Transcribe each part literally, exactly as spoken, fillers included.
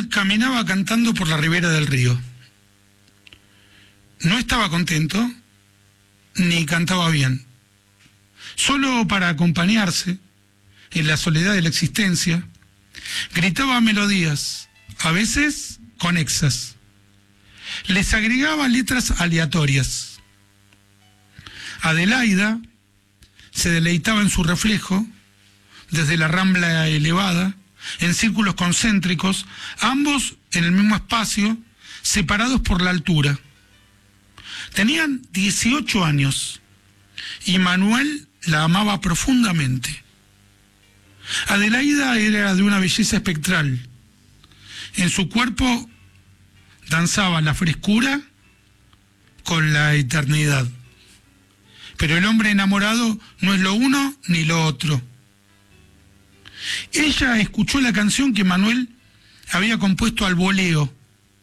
Manuel caminaba cantando por la ribera del río. No estaba contento, ni cantaba bien. Solo para acompañarse, en la soledad de la existencia, gritaba melodías, a veces conexas. Les agregaba letras aleatorias. Adelaida se deleitaba en su reflejo, desde la rambla elevada, en círculos concéntricos, ambos en el mismo espacio, separados por la altura. Tenían dieciocho años y Manuel la amaba profundamente. Adelaida era de una belleza espectral. En su cuerpo danzaba la frescura con la eternidad. Pero el hombre enamorado no es lo uno ni lo otro. Ella escuchó la canción que Manuel había compuesto al voleo.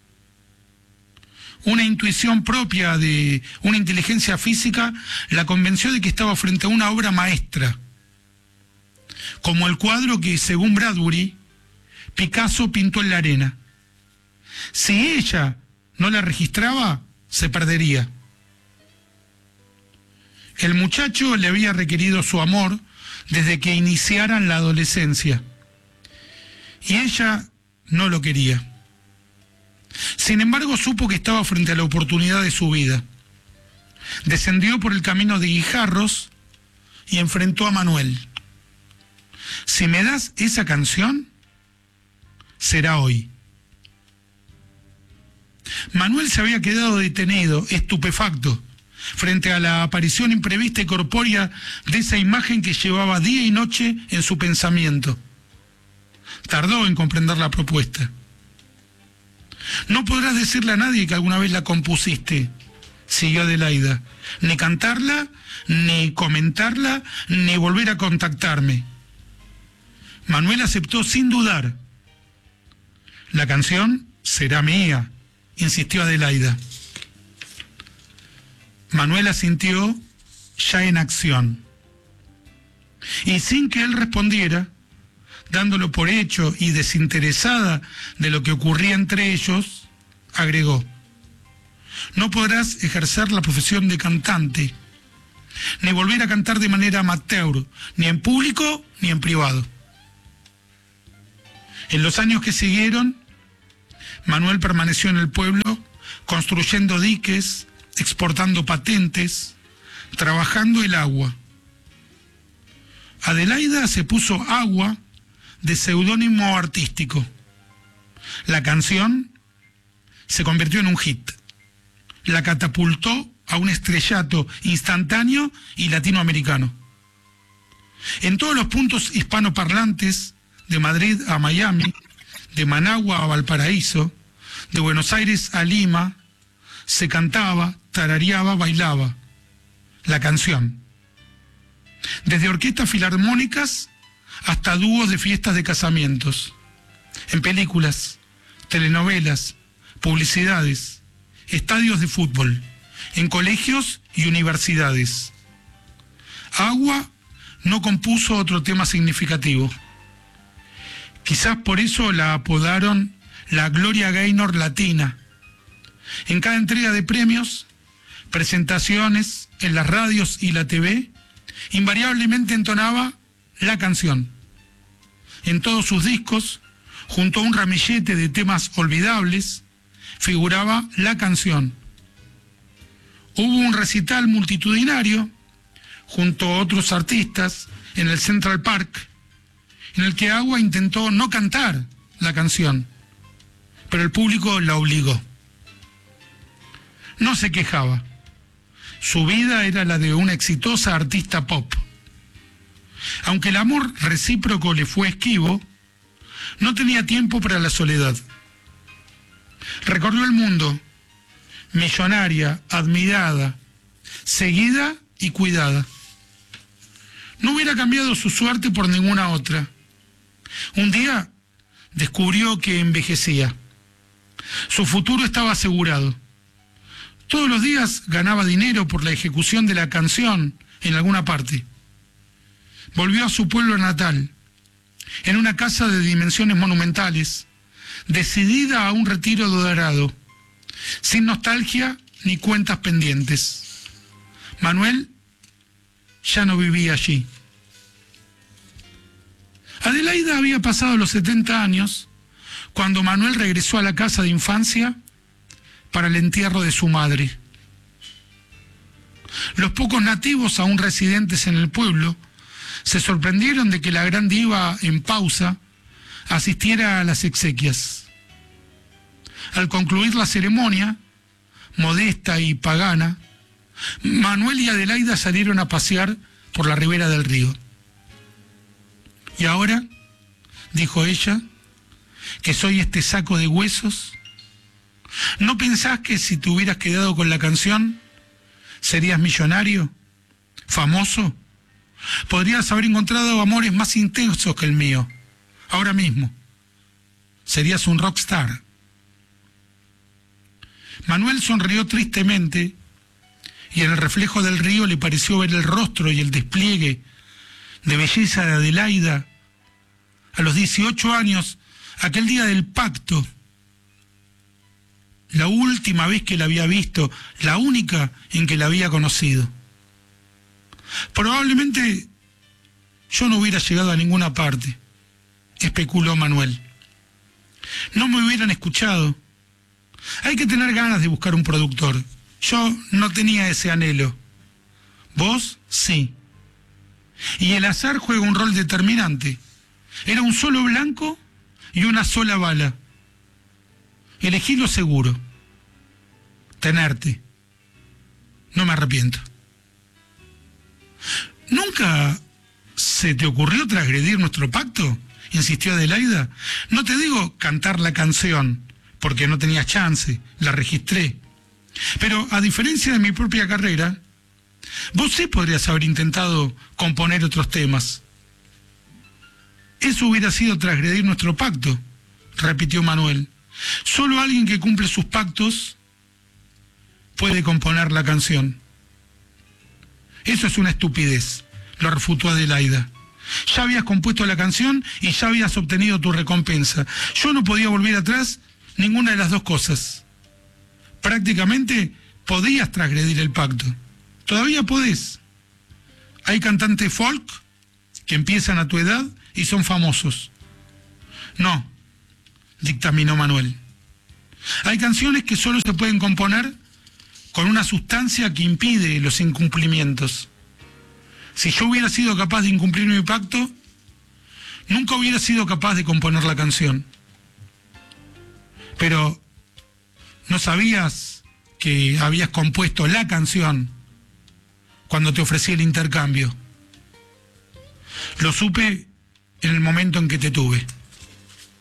Una intuición propia de una inteligencia física la convenció de que estaba frente a una obra maestra, como el cuadro que, según Bradbury, Picasso pintó en la arena. Si ella no la registraba, se perdería. El muchacho le había requerido su amor desde que iniciaran la adolescencia, y ella no lo quería. Sin embargo, supo que estaba frente a la oportunidad de su vida. Descendió por el camino de Guijarros y enfrentó a Manuel. Si me das esa canción, será hoy. Manuel se había quedado detenido, estupefacto, frente a la aparición imprevista y corpórea de esa imagen que llevaba día y noche en su pensamiento. Tardó en comprender la propuesta. No podrás decirle a nadie que alguna vez la compusiste, siguió Adelaida, ni cantarla, ni comentarla, ni volver a contactarme. Manuel aceptó sin dudar. La canción será mía, insistió Adelaida. Manuel asintió, ya en acción. Y sin que él respondiera, dándolo por hecho y desinteresada de lo que ocurría entre ellos, agregó: no podrás ejercer la profesión de cantante, ni volver a cantar de manera amateur, ni en público ni en privado. En los años que siguieron, Manuel permaneció en el pueblo, construyendo diques, exportando patentes, trabajando el agua. Adelaida se puso Agua de seudónimo artístico. La canción se convirtió en un hit. La catapultó a un estrellato instantáneo y latinoamericano. En todos los puntos hispanoparlantes, de Madrid a Miami, de Managua a Valparaíso, de Buenos Aires a Lima, se cantaba, tarareaba, bailaba la canción. Desde orquestas filarmónicas hasta dúos de fiestas de casamientos, en películas, telenovelas, publicidades, estadios de fútbol, en colegios y universidades. Agua no compuso otro tema significativo. Quizás por eso la apodaron la Gloria Gaynor Latina. En cada entrega de premios, presentaciones en las radios y la T V, invariablemente entonaba la canción. En todos sus discos, junto a un ramillete de temas olvidables, figuraba la canción. Hubo un recital multitudinario, junto a otros artistas, en el Central Park, en el que Agua intentó no cantar la canción, pero el público la obligó. No se quejaba. Su vida era la de una exitosa artista pop. Aunque el amor recíproco le fue esquivo, no tenía tiempo para la soledad. Recorrió el mundo, millonaria, admirada, seguida y cuidada. No hubiera cambiado su suerte por ninguna otra. Un día descubrió que envejecía. Su futuro estaba asegurado. Todos los días ganaba dinero por la ejecución de la canción en alguna parte. Volvió a su pueblo natal, en una casa de dimensiones monumentales, decidida a un retiro dorado, sin nostalgia ni cuentas pendientes. Manuel ya no vivía allí. Adelaida había pasado los setenta años cuando Manuel regresó a la casa de infancia para el entierro de su madre. Los pocos nativos aún residentes en el pueblo se sorprendieron de que la gran diva en pausa asistiera a las exequias. Al concluir la ceremonia, modesta y pagana, Manuel y Adelaida salieron a pasear por la ribera del río. ¿Y ahora?, dijo ella, ¿que soy este saco de huesos? ¿No pensás que si te hubieras quedado con la canción, serías millonario? ¿Famoso? Podrías haber encontrado amores más intensos que el mío. Ahora mismo. Serías un rockstar. Manuel sonrió tristemente y en el reflejo del río le pareció ver el rostro y el despliegue de belleza de Adelaida a los dieciocho años, aquel día del pacto, la última vez que la había visto, la única en que la había conocido. Probablemente yo no hubiera llegado a ninguna parte, especuló Manuel. No me hubieran escuchado. Hay que tener ganas de buscar un productor. Yo no tenía ese anhelo. Vos, sí. Y el azar juega un rol determinante. Era un solo blanco y una sola bala. Elegí lo seguro. Tenerte. No me arrepiento. ¿Nunca se te ocurrió transgredir nuestro pacto?, insistió Adelaida. No te digo cantar la canción, porque no tenías chance, la registré. Pero a diferencia de mi propia carrera, vos sí podrías haber intentado componer otros temas. Eso hubiera sido transgredir nuestro pacto, repitió Manuel. Solo alguien que cumple sus pactos puede componer la canción. Eso es una estupidez, lo refutó Adelaida. Ya habías compuesto la canción y ya habías obtenido tu recompensa. Yo no podía volver atrás ninguna de las dos cosas. Prácticamente podías transgredir el pacto. Todavía podés. Hay cantantes folk que empiezan a tu edad y son famosos. No, dictaminó Manuel. Hay canciones que solo se pueden componer con una sustancia que impide los incumplimientos. Si yo hubiera sido capaz de incumplir mi pacto, nunca hubiera sido capaz de componer la canción. Pero ¿no sabías que habías compuesto la canción cuando te ofrecí el intercambio? Lo supe en el momento en que te tuve.